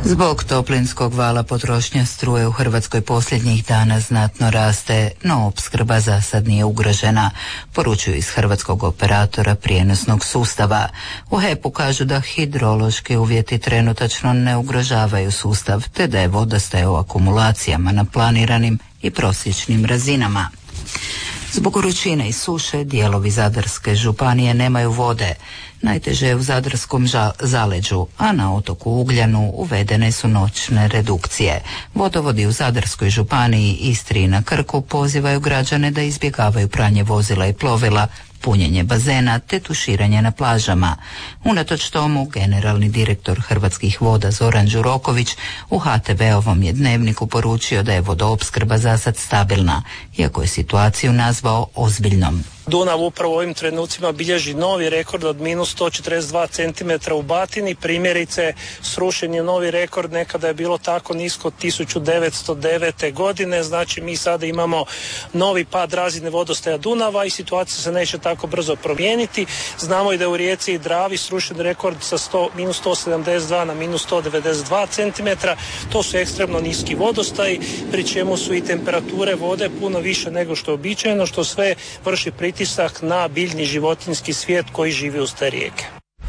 Zbog toplinskog vala potrošnja struje u Hrvatskoj posljednjih dana znatno raste, no opskrba za sad nije ugrožena, poručuju iz hrvatskog operatora prijenosnog sustava. U HEP-u kažu da hidrološki uvjeti trenutačno ne ugrožavaju sustav, te da je vodostaj u akumulacijama na planiranim i prosječnim razinama. Zbog vrućine i suše dijelovi Zadarske županije nemaju vode. Najteže je u Zadarskom zaleđu, a na otoku Ugljanu uvedene su noćne redukcije. Vodovodi u Zadarskoj županiji, Istri i na Krku pozivaju građane da izbjegavaju pranje vozila i plovila, punjenje bazena te tuširanje na plažama. Unatoč tomu, generalni direktor Hrvatskih voda Zoran Đuroković u HTV-ovom je Dnevniku poručio da je vodoopskrba zasad stabilna, iako je situaciju nazvao ozbiljnom. Dunav upravo u ovim trenucima bilježi novi rekord od minus 142 cm u Batini. Primjerice, srušen je novi rekord, nekada je bilo tako nisko 1909. godine, znači mi sada imamo novi pad razine vodostaja Dunava i situacija se neće tako brzo promijeniti. Znamo i da je u rijeci i Dravi srušen rekord sa minus 172 na minus 192 cm. To su ekstremno niski vodostaji, pri čemu su i temperature vode puno više nego što je uobičajeno, što sve vrši pritisak na biljni životinjski svijet koji živi uz te rijeke.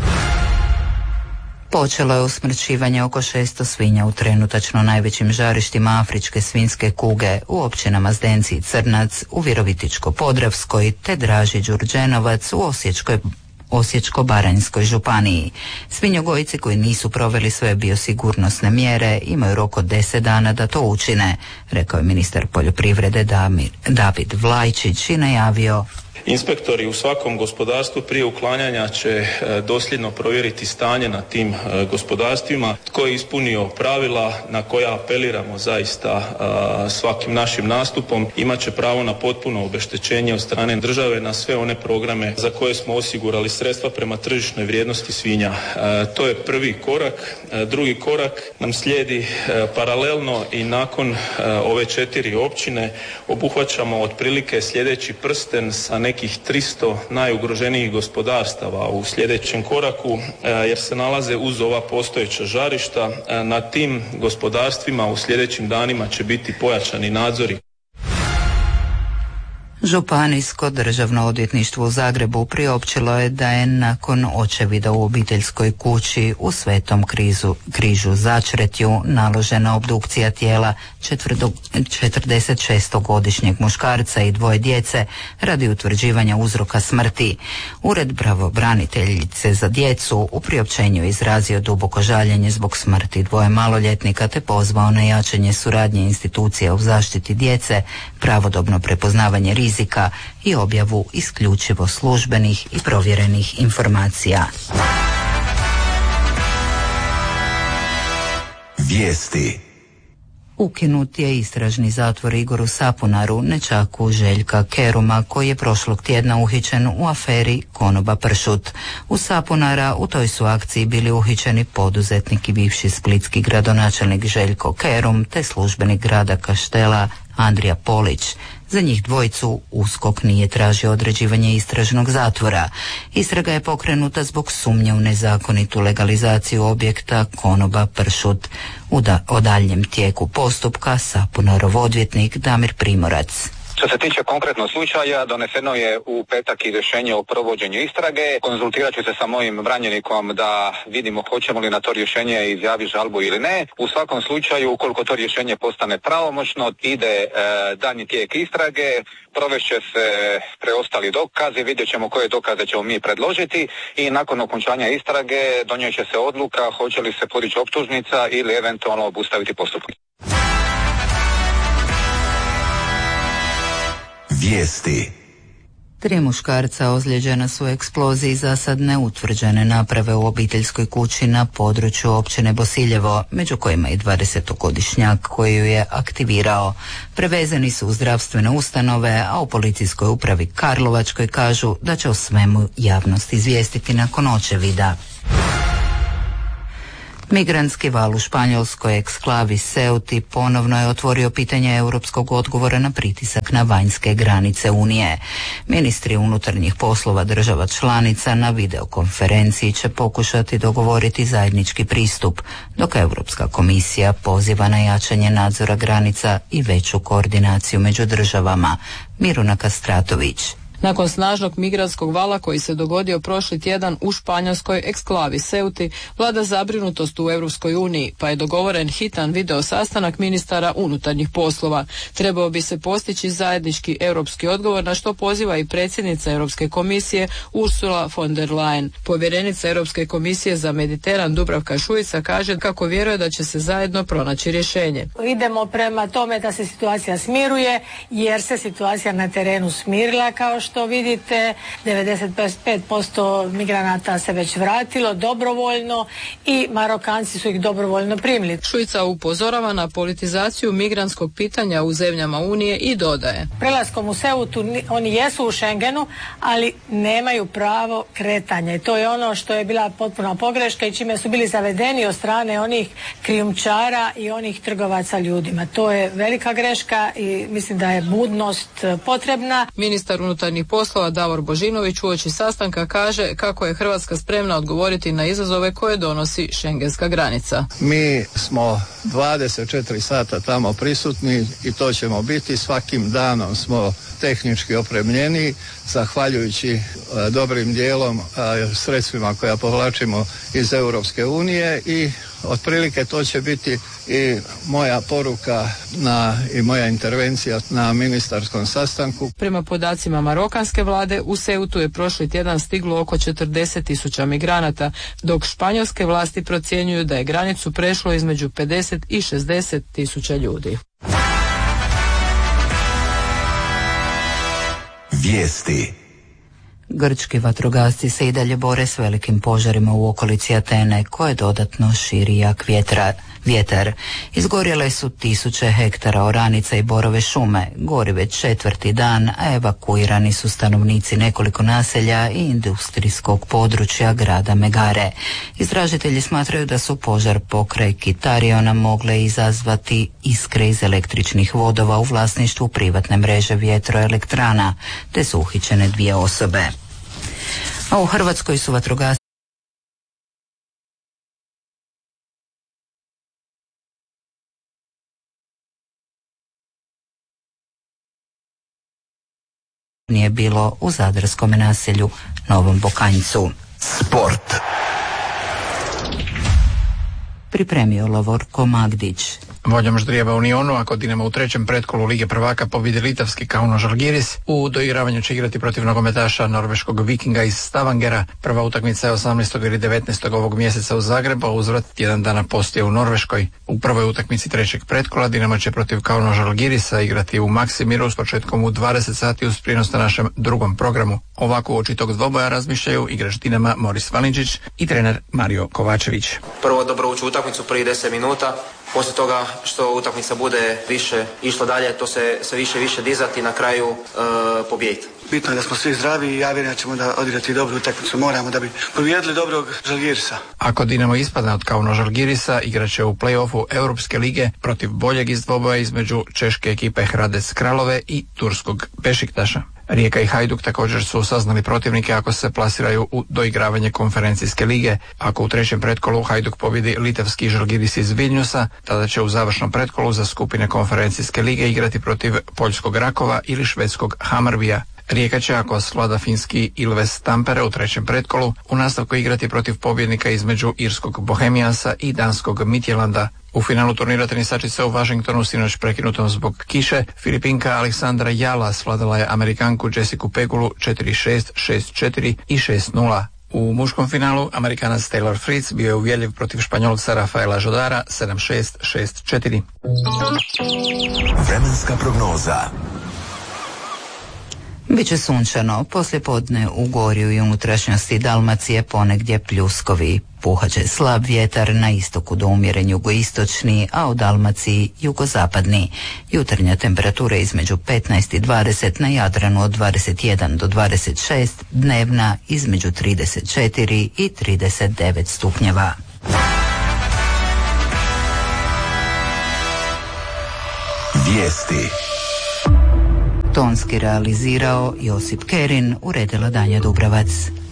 Počelo je usmrćivanje oko 600 svinja u trenutačno najvećim žarištima afričke svinjske kuge u općinama Zdenci i Crnac, u Virovitičko-podravskoj te Draži Đurđenovac u Osječko-baranjskoj županiji. Svinjogojci koji nisu proveli sve biosigurnosne mjere imaju rok od 10 dana da to učine, rekao je ministar poljoprivrede David Vlajčić i najavio: inspektori u svakom gospodarstvu prije uklanjanja će dosljedno provjeriti stanje na tim gospodarstvima, tko je ispunio pravila na koja apeliramo zaista svakim našim nastupom, imat će pravo na potpuno obeštećenje od strane države na sve one programe za koje smo osigurali sredstva prema tržišnoj vrijednosti svinja. To je prvi korak. Drugi korak nam slijedi paralelno i nakon ove 4 općine obuhvaćamo otprilike sljedeći prsten sa nekih 300 najugroženijih gospodarstava u sljedećem koraku, jer se nalaze uz ova postojeća žarišta. Na tim gospodarstvima u sljedećim danima će biti pojačani nadzori. Županijsko državno odvjetništvo u Zagrebu priopćilo je da je nakon očevida u obiteljskoj kući u Svetom križu Začretju naložena obdukcija tijela 46-godišnjeg muškarca i 2 djece radi utvrđivanja uzroka smrti. Ured pravobraniteljice za djecu u priopćenju je izrazio duboko žaljenje zbog smrti 2 maloljetnika te pozvao na jačanje suradnje institucija u zaštiti djece, pravodobno prepoznavanje rizika i objavu isključivo službenih i provjerenih informacija. Vijesti. Ukinut je istražni zatvor Igoru Sapunaru, nećaku Željka Keruma, koji je prošlog tjedna uhićen u aferi Konoba Pršut. U Sapunara u toj su akciji bili uhićeni poduzetnik i bivši splitski gradonačelnik Željko Kerum te službenik grada Kaštela Andrija Polić. Za njih dvojicu USKOK nije tražio određivanje istražnog zatvora. Istraga je pokrenuta zbog sumnje u nezakonitu legalizaciju objekta Konoba Pršut. O daljnjem tijeku postupka Sapunarov odvjetnik Damir Primorac. Što se tiče konkretnog slučaja, doneseno je u petak i rješenje o provođenju istrage. Konzultirat ću se sa mojim branjenikom da vidimo hoćemo li na to rješenje izjaviti žalbu ili ne. U svakom slučaju, ukoliko to rješenje postane pravomoćno, ide daljnji tijek istrage, provešće se preostali dokazi, vidjet ćemo koje dokaze ćemo mi predložiti i nakon okončanja istrage donijet će se odluka hoće li se podići optužnica ili eventualno obustaviti postupak. Vijesti. 3 muškarca ozlijeđena su u eksploziji zasad neutvrđene naprave u obiteljskoj kući na području općine Bosiljevo, među kojima i 20-godišnjak koji ju je aktivirao. Prevezeni su u zdravstvene ustanove, a u policijskoj upravi Karlovačkoj kažu da će o svemu javnost izvijestiti nakon očevida. Migrantski val u španjolskoj eksklavi Ceuti ponovno je otvorio pitanje europskog odgovora na pritisak na vanjske granice Unije. Ministri unutarnjih poslova država članica na videokonferenciji će pokušati dogovoriti zajednički pristup, dok Europska komisija poziva na jačanje nadzora granica i veću koordinaciju među državama. Miruna Kastratović. Nakon snažnog migrantskog vala koji se dogodio prošli tjedan u španjolskoj eksklavi Ceuti, vlada zabrinutost u Europskoj uniji, pa je dogovoren hitan video sastanak ministara unutarnjih poslova. Trebao bi se postići zajednički europski odgovor, na što poziva i predsjednica Europske komisije Ursula von der Leyen. Povjerenica Europske komisije za Mediteran Dubravka Šuica kaže kako vjeruje da će se zajedno pronaći rješenje. Idemo prema tome da se situacija smiruje, jer se situacija na terenu smirila, kao što vidite. 95% migranata se već vratilo dobrovoljno i Marokanci su ih dobrovoljno primili. Šuica upozorava na politizaciju migrantskog pitanja u zemljama Unije i dodaje: prelaskom u Ceutu oni jesu u Schengenu, ali nemaju pravo kretanja i to je ono što je bila potpuna pogreška i čime su bili zavedeni od strane onih krijumčara i onih trgovaca ljudima. To je velika greška i mislim da je budnost potrebna. Ministar unutarnjih poslova Davor Božinović uoči sastanka kaže kako je Hrvatska spremna odgovoriti na izazove koje donosi šengenska granica. Mi smo 24 sata tamo prisutni i to ćemo biti. Svakim danom smo tehnički opremljeni, zahvaljujući dobrim dijelom sredstvima koja povlačimo iz Europske unije i otprilike to će biti i moja poruka i moja intervencija na ministarskom sastanku. Prema podacima marokanske vlade, u Ceutu je prošli tjedan stiglo oko 40.000 migranata, dok španjolske vlasti procjenjuju da je granicu prešlo između 50 i 60.000 ljudi. Vijesti. Grčki vatrogasci se i dalje bore s velikim požarima u okolici Atene, koje dodatno širi jak vjetar. Izgorjele su 1000 hektara oranica i borove šume, gori već 4. dan, a evakuirani su stanovnici nekoliko naselja i industrijskog područja grada Megare. Istražitelji smatraju da su požar pokraj Kitariona mogle izazvati iskre iz električnih vodova u vlasništvu privatne mreže vjetroelektrana, te su uhićene 2 osobe. A u Hrvatskoj su vatrogasci nije bilo u zadarskom naselju Novom Bokanjcu. Sport. Pripremio Lovorko Magdić. Voljom ždrijeva u Unionu, ako Dinamo u 3. pretkolu Lige prvaka pobjedi litavski Kauno Žalgiris, u doigravanju će igrati protiv nogometaša norveškog Vikinga iz Stavangera. Prva utakmica je 18. ili 19. ovog mjeseca u Zagrebu, a uzvrat tjedan dana poslije u Norveškoj. U prvoj utakmici 3. pretkola Dinamo će protiv Kauno Žalgirisa igrati u Maksimiru s početkom u 20 sati uz prijenos na našem drugom programu. Ovako uoči tog dvoboja razmišljaju igrač Dinama Moris Valindžić i trener Mario Kovačević. Prvo dobro ući u utakmicu, prvi 10 minuta. Poslije toga što utakmica bude više išla dalje, to se sve više dizati i na kraju pobijediti. Bitno je da smo svi zdravi i ja vjerujem da ćemo da odigrati dobru utakmicu. Moramo da bi pobijedili dobrog Žalgirisa. Ako Dinamo ispadne od Kauno Žalgirisa, igraće u play-offu Europske lige protiv boljeg iz dvoboja između češke ekipe Hradec Kralove i turskog Bešiktaša. Rijeka i Hajduk također su saznali protivnike ako se plasiraju u doigravanje konferencijske lige. Ako u 3. pretkolu Hajduk pobjedi litavski Žalgiris iz Vilniusa, tada će u završnom pretkolu za skupine konferencijske lige igrati protiv poljskog Rakova ili švedskog Hammarbyja. Rijeka će, ako svlada finski Ilves Tampere u 3. pretkolu, u nastavku igrati protiv pobjednika između irskog Bohemiansa i danskog Midtjylanda. U finalu turnira tenisačice u Washingtonu, sinoć prekinutom zbog kiše, Filipinka Aleksandra Jala svladala je Amerikanku Jessicu Pegulu 4-6, 6-4 i 6-0. U muškom finalu Amerikanac Taylor Fritz bio je uvjerljiv protiv Španjolca Rafaela Žodara 7-6, 6-4. Vremenska prognoza. Biće sunčano, poslijepodne u Gorju i unutrašnjosti Dalmacije ponegdje pljuskovi. Puhaće slab vjetar, na istoku do umjeren jugoistočni, a u Dalmaciji jugozapadni. Jutarnja temperatura između 15 i 20, na Jadranu od 21 do 26, dnevna između 34 i 39 stupnjeva. Vijesti. Tonski realizirao Josip Kerin, uredila Danja Dubravac.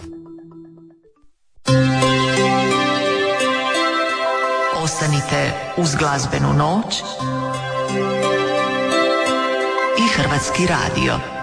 Ostanite uz glazbenu noć i Hrvatski radio.